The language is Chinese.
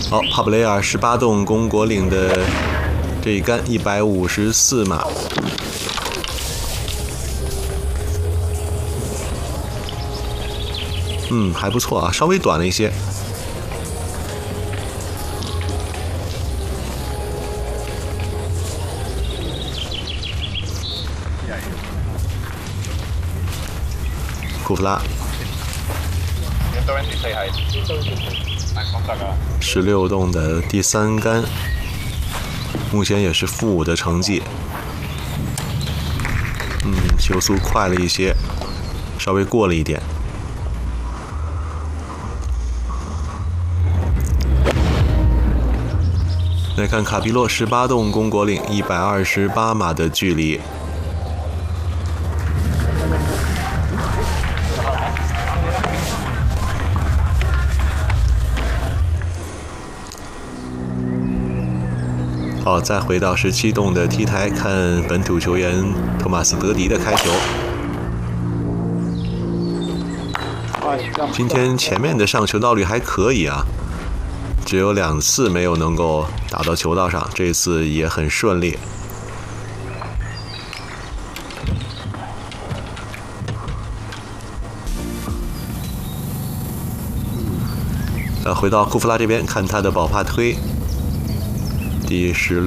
好，帕布雷尔18洞公国岭的这一杆154码。还不错啊，稍微短了一些。库弗拉，16洞的第3杆，目前也是负5的成绩。球速快了一些，稍微过了一点。来看卡皮洛18洞公国岭128码的距离。好，再回到17洞的 T 台，看本土球员托马斯·德迪的开球。今天前面的上球道率还可以啊，只有2次没有能够打到球道上，这次也很顺利。回到库弗拉这边，看他的保帕推。第16